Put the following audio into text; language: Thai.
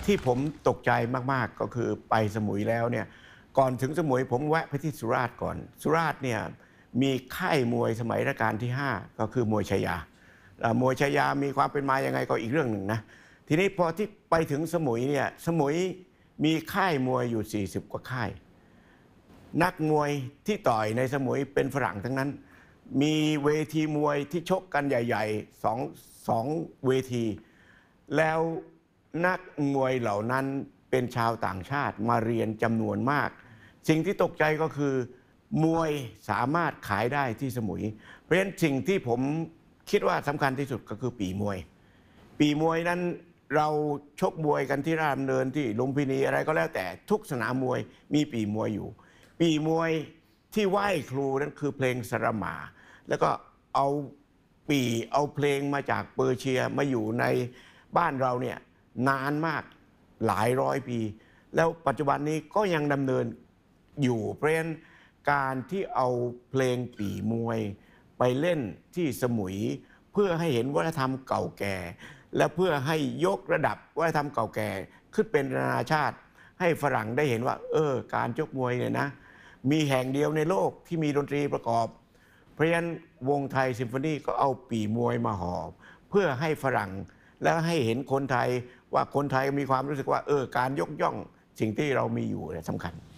ที่ผมตกใจมากๆก็คือไปสมุยแล้วเนี่ยก่อนถึงสมุยผมแวะไปที่สุราษฎร์ก่อนสุราษฎร์เนี่ยมีค่ายมวยสมัยรัชกาลที่5ก็คือมวยชายามวยชายามีความเป็นมายังไงก็อีกเรื่องหนึ่งนะทีนี้พอที่ไปถึงสมุยเนี่ยสมุยมีค่ายมวยอยู่40กว่าค่ายนักมวยที่ต่อยในสมุยเป็นฝรั่งทั้งนั้นมีเวทีมวยที่ชกกันใหญ่ๆสองเวทีแล้วนักมวยเหล่านั้นเป็นชาวต่างชาติมาเรียนจำนวนมากสิ่งที่ตกใจก็คือมวยสามารถขายได้ที่สมุยเพราะฉะนั้นสิ่งที่ผมคิดว่าสำคัญที่สุดก็คือปีมวยปีมวยนั้นเราชกมวยกันที่ราชดำเนินที่ลุมพินีอะไรก็แล้วแต่ทุกสนามมวยมีปีมวยอยู่ปีมวยที่ไหว้ครูนั้นคือเพลงสรหมาแล้วก็เอาเอาเพลงมาจากเปอร์เซียมาอยู่ในบ้านเราเนี่ยนานมากหลายร้อยปีแล้วปัจจุบันนี้ก็ยังดำเนินอยู่เพราะฉะนั้นการที่เอาเพลงปีมวยไปเล่นที่สมุยเพื่อให้เห็นวัฒนธรรมเก่าแก่และเพื่อให้ยกระดับวัฒนธรรมเก่าแก่ขึ้นเป็นนานาชาติให้ฝรั่งได้เห็นว่าการชกมวยเนี่ยนะมีแห่งเดียวในโลกที่มีดนตรีประกอบเพราะฉะนั้นวงไทยซิมโฟนีก็เอาปีมวยมาห่อเพื่อให้ฝรั่งแล้วให้เห็นคนไทยว่าคนไทยมีความรู้สึกว่าการยกย่องสิ่งที่เรามีอยู่สำคัญ